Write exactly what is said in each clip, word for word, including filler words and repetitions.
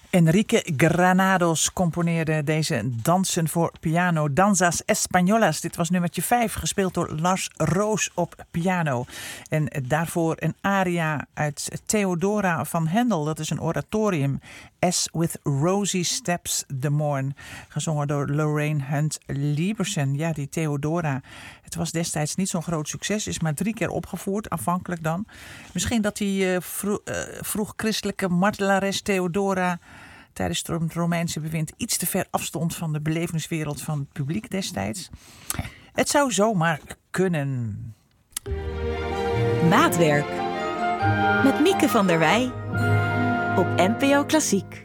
Enrique Granados componeerde deze dansen voor piano, Danzas Españolas. Dit was nummertje vijf, gespeeld door Lars Roos op piano. En daarvoor een aria uit Theodora van Handel. Dat is een oratorium, As with Rosy Steps the Morn, gezongen door Lorraine Hunt Liebersen. Ja, die Theodora, het was destijds niet zo'n groot succes, is maar drie keer opgevoerd, aanvankelijk dan. Misschien dat die uh, vro- uh, vroeg-christelijke martelares Theodora tijdens het Romeinse bewind iets te ver afstond van de belevingswereld van het publiek destijds. Het zou zomaar kunnen. Maatwerk met Mieke van der Wij op N P O Klassiek.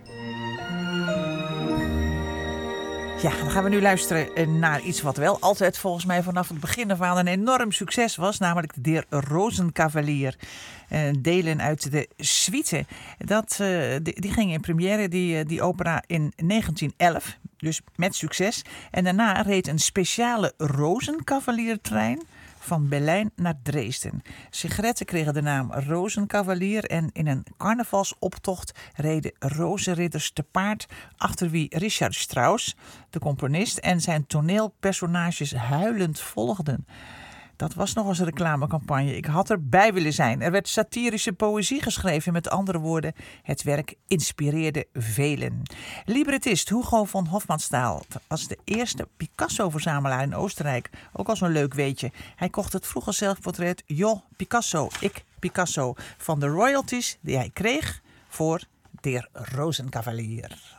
Ja, dan gaan we nu luisteren naar iets wat wel altijd volgens mij vanaf het begin af aan een enorm succes was. Namelijk de Der Rosenkavalier. Uh, delen uit de suite. Dat, uh, die, die ging in première, die, die opera, in negentien elf. Dus met succes. En daarna reed een speciale Rozenkavaliertrein van Berlijn naar Dresden. Sigaretten kregen de naam Rozenkavalier en in een carnavalsoptocht reden rozenridders te paard achter wie Richard Strauss, de componist, en zijn toneelpersonages huilend volgden. Dat was nog eens een reclamecampagne. Ik had erbij willen zijn. Er werd satirische poëzie geschreven. Met andere woorden, het werk inspireerde velen. Librettist Hugo von Hofmannsthal was de eerste Picasso-verzamelaar in Oostenrijk. Ook al zo'n leuk weetje. Hij kocht het vroege zelfportret Jo Picasso, ik Picasso, van de royalties die hij kreeg voor Der Rozenkavalier.